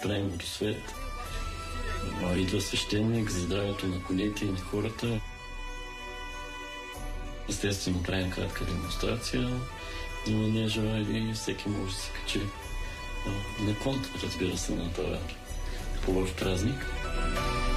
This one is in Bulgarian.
правим водосвет. Идва свещеник за здравето на конете и на хората. Естествено, правим кратка демонстрация, но не желая и всеки може да се качи на кон, разбира се, на този хубав празник.